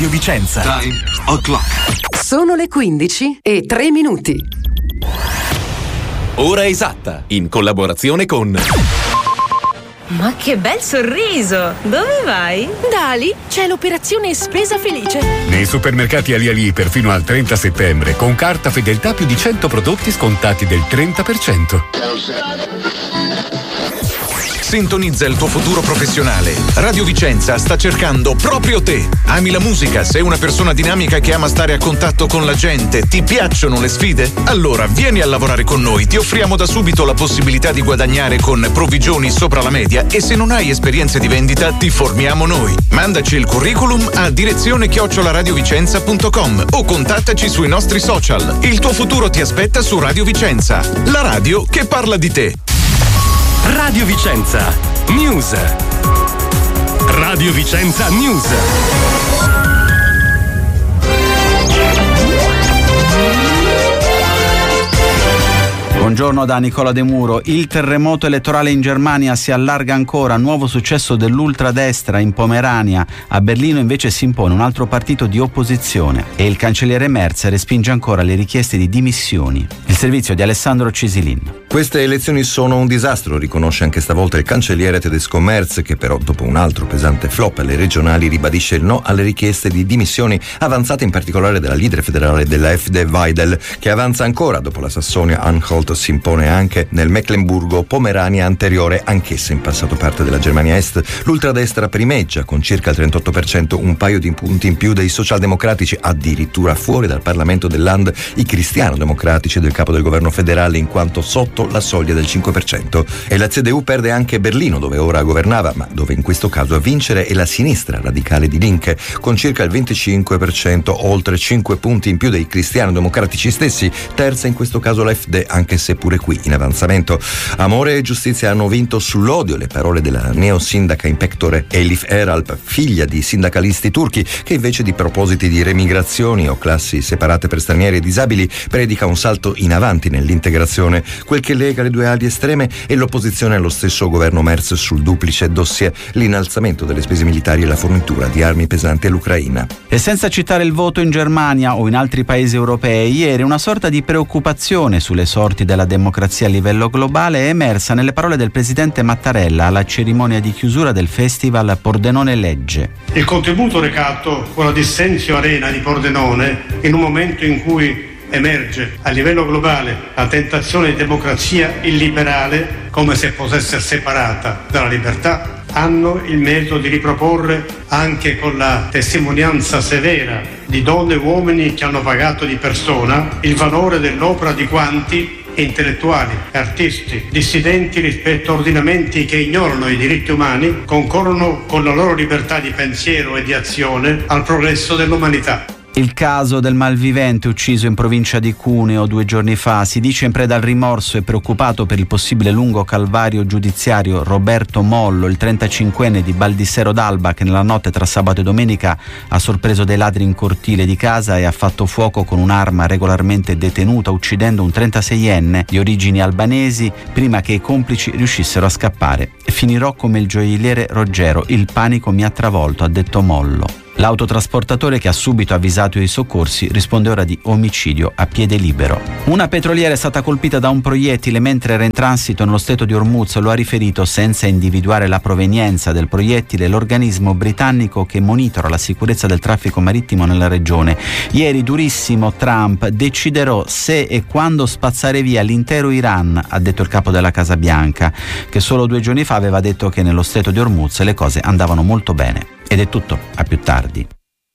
Radio Vicenza. Time o'clock. Sono le 15:03. Ora esatta, in collaborazione con... Ma che bel sorriso! Dove vai? Da Ali c'è l'operazione Spesa Felice. Nei supermercati Ali perfino al 30 settembre, con carta fedeltà più di 100 prodotti scontati del 30%. Sintonizza il tuo futuro professionale. Radio Vicenza sta cercando proprio te. Ami la musica? Sei una persona dinamica che ama stare a contatto con la gente? Ti piacciono le sfide? Allora vieni a lavorare con noi. Ti offriamo da subito la possibilità di guadagnare con provvigioni sopra la media e se non hai esperienze di vendita ti formiamo noi. Mandaci il curriculum a direzione@radiovicenza.com o contattaci sui nostri social. Il tuo futuro ti aspetta su Radio Vicenza, la radio che parla di te. Radio Vicenza News. Radio Vicenza News. Buongiorno da Nicola De Muro. Il terremoto elettorale in Germania si allarga ancora. Nuovo successo dell'ultradestra in Pomerania. A Berlino invece si impone un altro partito di opposizione e il cancelliere Merz respinge ancora le richieste di dimissioni. Il servizio di Alessandro Cisilin. Queste elezioni sono un disastro, riconosce anche stavolta il cancelliere tedesco Merz, che però dopo un altro pesante flop alle regionali ribadisce il no alle richieste di dimissioni avanzate in particolare dalla leader federale della FD Weidel, che avanza ancora dopo la Sassonia-Anhalt. Si impone anche nel Mecklenburgo-Pomerania anteriore, anch'essa in passato parte della Germania Est. L'ultradestra primeggia con circa il 38%, un paio di punti in più dei socialdemocratici, addirittura fuori dal Parlamento del Land i cristiano-democratici del capo del governo federale, in quanto sotto la soglia del 5%. E la CDU perde anche Berlino, dove ora governava, ma dove in questo caso a vincere è la sinistra radicale di Linke, con circa il 25%, oltre 5 punti in più dei cristiano-democratici stessi. Terza in questo caso la FD, anche se pure qui in avanzamento. Amore e giustizia hanno vinto sull'odio, le parole della neosindaca in pectore Elif Eralp, figlia di sindacalisti turchi, che invece di propositi di remigrazioni o classi separate per stranieri e disabili predica un salto in avanti nell'integrazione. Quel che lega le due ali estreme è l'opposizione allo stesso governo Merz sul duplice dossier, l'innalzamento delle spese militari e la fornitura di armi pesanti all'Ucraina. E senza citare il voto in Germania o in altri paesi europei, ieri una sorta di preoccupazione sulle sorti della democrazia a livello globale è emersa nelle parole del presidente Mattarella alla cerimonia di chiusura del festival Pordenone Legge. Il contributo recato con la Dissenzio Arena di Pordenone, in un momento in cui emerge a livello globale la tentazione di democrazia illiberale come se potesse essere separata dalla libertà, hanno il merito di riproporre, anche con la testimonianza severa di donne e uomini che hanno pagato di persona, il valore dell'opera di quanti, intellettuali, artisti, dissidenti rispetto a ordinamenti che ignorano i diritti umani, concorrono con la loro libertà di pensiero e di azione al progresso dell'umanità. Il caso del malvivente ucciso in provincia di Cuneo 2 giorni fa, si dice in preda al rimorso e preoccupato per il possibile lungo calvario giudiziario Roberto Mollo, il 35enne di Baldissero d'Alba, che nella notte tra sabato e domenica ha sorpreso dei ladri in cortile di casa e ha fatto fuoco con un'arma regolarmente detenuta, uccidendo un 36enne di origini albanesi prima che i complici riuscissero a scappare. Finirò come il gioielliere Roggero, il panico mi ha travolto, ha detto Mollo. L'autotrasportatore, che ha subito avvisato i soccorsi, risponde ora di omicidio a piede libero. Una petroliera è stata colpita da un proiettile mentre era in transito nello stretto di Hormuz, lo ha riferito, senza individuare la provenienza del proiettile, l'organismo britannico che monitora la sicurezza del traffico marittimo nella regione. Ieri durissimo, Trump: deciderò se e quando spazzare via l'intero Iran, ha detto il capo della Casa Bianca, che solo 2 giorni fa aveva detto che nello stretto di Hormuz le cose andavano molto bene. Ed è tutto, a più tardi.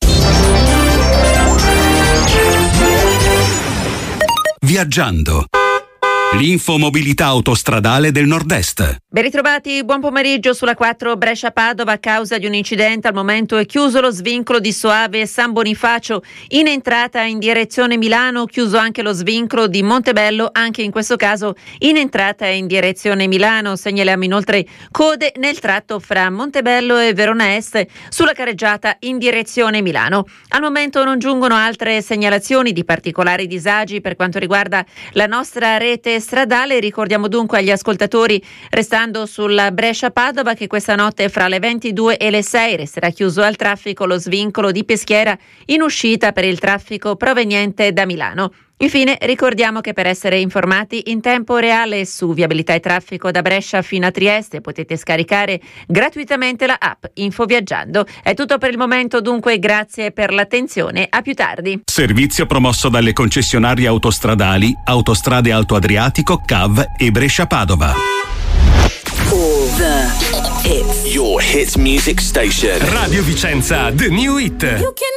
Viaggiando. L'infomobilità autostradale del Nord-Est. Ben ritrovati, buon pomeriggio sulla 4 Brescia-Padova. A causa di un incidente al momento è chiuso lo svincolo di Soave e San Bonifacio in entrata in direzione Milano, chiuso anche lo svincolo di Montebello, anche in questo caso in entrata in direzione Milano. Segnaliamo inoltre code nel tratto fra Montebello e Verona Est sulla carreggiata in direzione Milano. Al momento non giungono altre segnalazioni di particolari disagi per quanto riguarda la nostra rete incidente stradale. Ricordiamo dunque agli ascoltatori, restando sulla Brescia-Padova, che questa notte fra le 22 e le 6 resterà chiuso al traffico lo svincolo di Peschiera in uscita per il traffico proveniente da Milano. Infine ricordiamo che per essere informati in tempo reale su viabilità e traffico da Brescia fino a Trieste potete scaricare gratuitamente la app InfoViaggiando. È tutto per il momento, dunque grazie per l'attenzione, a più tardi. Servizio promosso dalle concessionarie autostradali Autostrade Alto Adriatico, CAV e Brescia-Padova. All the hits. Your hits music station. Radio Vicenza, The New Hit. You can